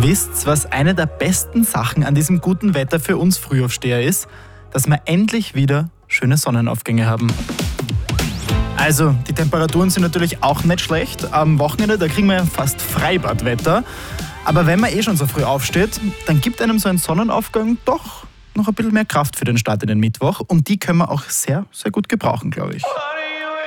Wisst's, was eine der besten Sachen an diesem guten Wetter für uns Frühaufsteher ist? Dass wir endlich wieder schöne Sonnenaufgänge haben. Also, die Temperaturen sind natürlich auch nicht schlecht. Am Wochenende, da kriegen wir ja fast Freibadwetter. Aber wenn man schon so früh aufsteht, dann gibt einem so ein Sonnenaufgang doch noch ein bisschen mehr Kraft für den Start in den Mittwoch. Und die können wir auch sehr, sehr gut gebrauchen, glaube ich.